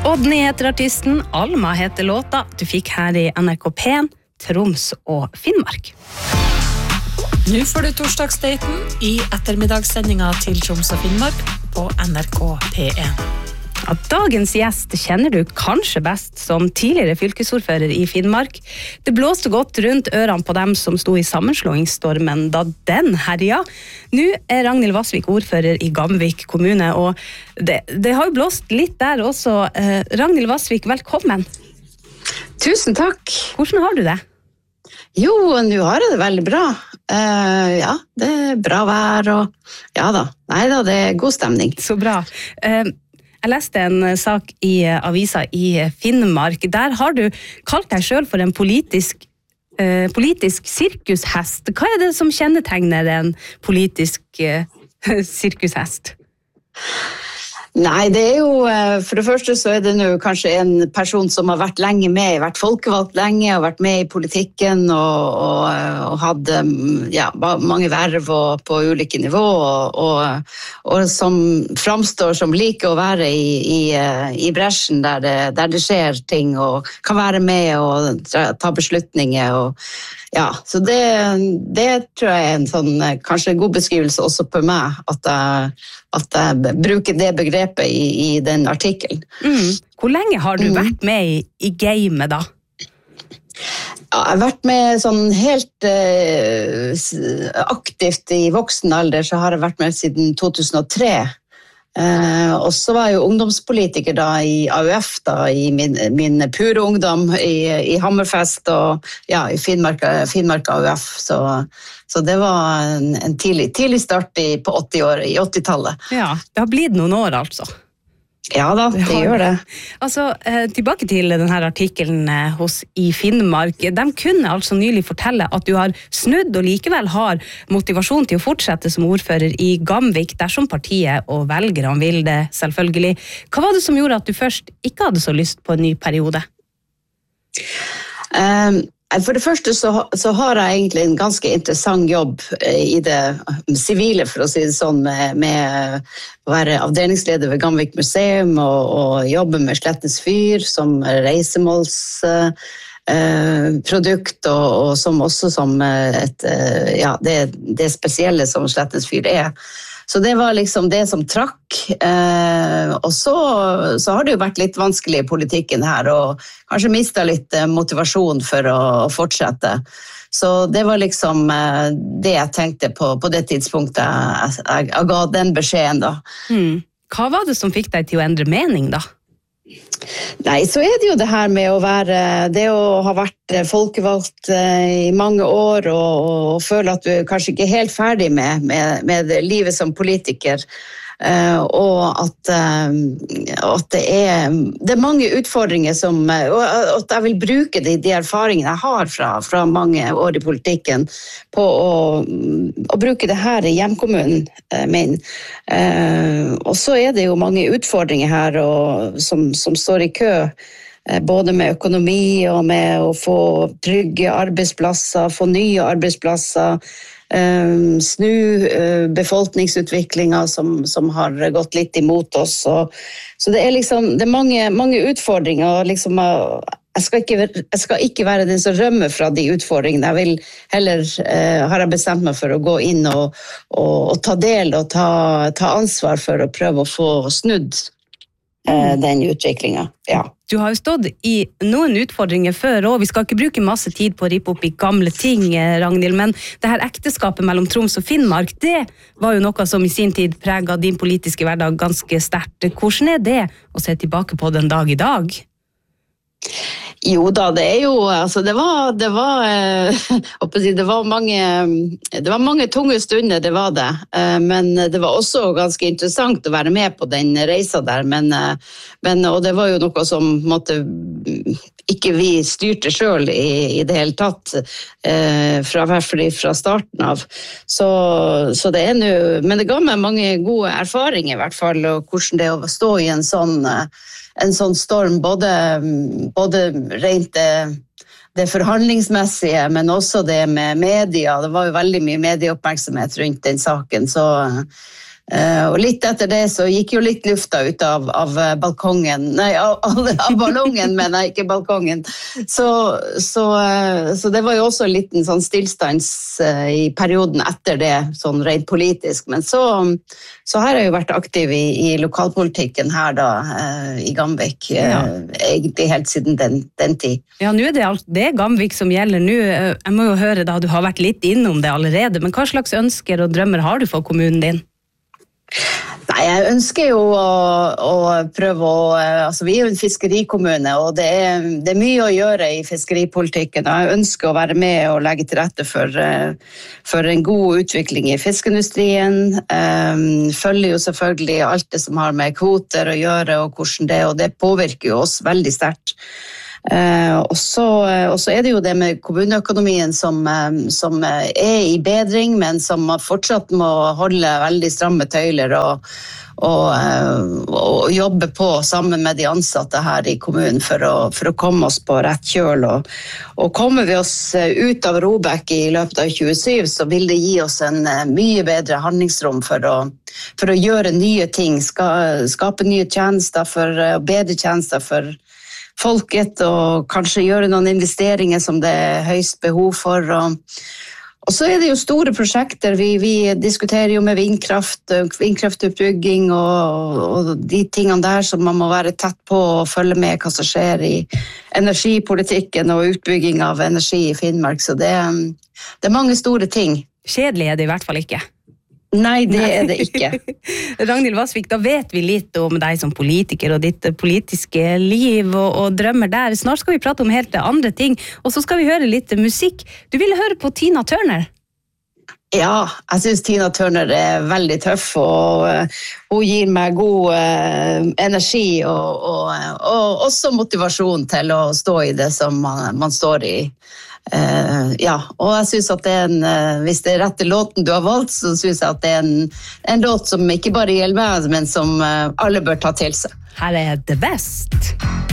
Odny heter artisten, Alma heter låta. Du fikk her i NRK P1, Troms og Finnmark. Nå får du torsdagsdaten i ettermiddagssendinga til Troms og Finnmark på NRK P1. Ja, dagens gjest kjenner du kanskje best som tidligere fylkesordfører i Finnmark. Det blåste godt rundt ørene på dem som sto i sammenslåingsstormen da den herja. Nå er Ragnhild Vassvik ordfører i Gamvik kommune, og det har jo blåst litt der også. Ragnhild Vassvik, velkommen. Tusen takk. Hvordan har du det? Jo, nå har jeg det veldig bra. Ja, det er bra vær og ja da. Neida, det er god stemning. Så bra. Jeg leste en sak i avisa i Finnmark. Der har du kalt deg selv for en politisk sirkushest. Hva er det som kjennetegner en politisk sirkushest? Nei, det er jo, for det første så er det nå kanskje en person som har vært lenge med, vært folkevalgt lenge og vært med i politikken og hadde mange verv på ulike nivå og som framstår som liker å være i bresjen der det skjer ting og kan være med og ta beslutninger og ja, så det tror jeg er en sånn kanskje en god beskrivelse også på meg at jeg bruker det begrepet i den artikkelen. Hvor lenge har du vært med i gamet da? Ja, jeg har vært med sånn helt aktivt i voksen alder, så har jeg vært med siden 2003. Og så var jeg jo ungdomspolitiker da i AUF da, i min pure ungdom i Hammerfest og ja, i Finnmark AUF, så det var en tidlig start på 80-tallet. Ja, det har blitt noen år altså. Ja da, det gjør det. Altså, tilbake til denne artikkelen i Finnmark. De kunne altså nylig fortelle at du har snudd og likevel har motivasjon til å fortsette som ordfører i Gamvik, dersom partiet og velgerne vil det, selvfølgelig. Hva var det som gjorde at du først ikke hadde så lyst på en ny periode? For det første så har jeg egentlig en ganske interessant jobb i det sivile, for å si det sånn, med å være avdelingsleder ved Gamvik museum og jobbe med Slettnes Fyr som reisemålsprodukt og som også som det spesielle som Slettnes Fyr er. Så det var liksom det som trakk, og så har det jo vært litt vanskelig i politikken her, og kanskje mistet litt motivasjon for å fortsette. Så det var liksom det jeg tenkte på det tidspunktet jeg ga den beskjeden da. Hva var det som fikk deg til å endre mening da? Nei, så er det jo det her med det å ha vært folkevalgt i mange år og føle at du kanskje ikke er helt ferdig med livet som politiker, og at det er mange utfordringer og at jeg vil bruke de erfaringene jeg har fra mange år i politikken på å bruke det her i hjemkommunen min. Og så er det jo mange utfordringer her som står i kø, både med økonomi og med å få trygge arbeidsplasser, få nye arbeidsplasser, snu befolkningsutviklingen som har gått litt imot oss. Så det er liksom det er mange utfordringer, og liksom jeg skal ikke være den som rømmer fra de utfordringene. Jeg vil heller, har jeg bestemt meg for å gå inn og ta del og ta ansvar for å prøve å få snudd den utviklingen. Ja. Du har jo stått i noen utfordringer før, og vi skal ikke bruke masse tid på å rippe opp i gamle ting, Ragnhild, men det her ekteskapet mellom Troms og Finnmark, det var jo noe som i sin tid preget din politiske hverdag ganske sterkt. Hvordan er det å se tilbake på den dag i dag? Jo da, det er jo, altså det var mange tunge stunder, det var det, men det var også ganske interessant å være med på den reisa der, og det var jo noe som ikke vi styrte selv i det hele tatt, fra starten av, så det er nå, men det ga meg mange gode erfaringer i hvert fall, og hvordan det å stå i en sånn storm, både rent det forhandlingsmessige, men også det med media. Det var jo veldig mye medieoppmerksomhet rundt den saken, Og litt etter det så gikk jo litt lufta ut av balkongen, nei, av ballongen, men nei, ikke balkongen. Så det var jo også en liten sånn stillstands i perioden etter det, sånn rent politisk. Men så har jeg jo vært aktiv i lokalpolitikken her da, i Gamvik, egentlig helt siden den tid. Ja, nå det Gamvik som gjelder nå. Jeg må jo høre da, du har vært litt innom det allerede, men hva slags ønsker og drømmer har du for kommunen din? Nei, jeg ønsker jo å prøve altså vi er jo en fiskerikommune, og det er mye å gjøre i fiskeripolitikken, og jeg ønsker å være med og legge til rette for en god utvikling i fiskeindustrien, følger jo selvfølgelig alt det som har med kvoter å gjøre, og det påvirker jo oss veldig sterkt. Og så er det jo det med kommuneøkonomien som er i bedring, men som fortsatt må holde veldig stramme tøyler og jobbe på sammen med de ansatte her i kommunen for å komme oss på rett kjøl. Og kommer vi oss ut av Robek i løpet av 2027, så vil det gi oss en mye bedre handlingsrom for å gjøre nye ting, skape nye tjenester, bedre tjenester for folket, og kanskje gjøre noen investeringer som det er høyst behov for. Og så er det jo store prosjekter. Vi diskuterer jo med vindkraftutbygging og de tingene der som man må være tett på og følge med hva som skjer i energipolitikken og utbygging av energi i Finnmark. Så det er mange store ting. Kjedelig er det i hvert fall ikke. Nei, det er det ikke. Ragnhild Vassvik, da vet vi litt om deg som politiker og ditt politiske liv og drømmer der. Snart skal vi prate om helt andre ting, og så skal vi høre litt musikk. Du ville høre på Tina Turner? Ja, jeg synes Tina Turner er veldig tøff, og hun gir meg god energi og også motivasjon til å stå i det som man står i. Ja, og jeg synes at hvis det er rette låten du har valgt, så synes jeg at det er en låt som ikke bare gjelder meg, men som alle bør ta til seg. Her er The Best.